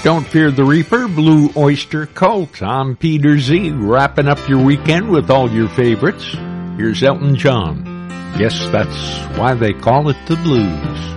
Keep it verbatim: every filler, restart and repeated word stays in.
Don't Fear the Reaper, Blue Oyster Cult. I'm Peter Z, wrapping up your weekend with all your favorites. Here's Elton John. Yes, that's why they call it the blues.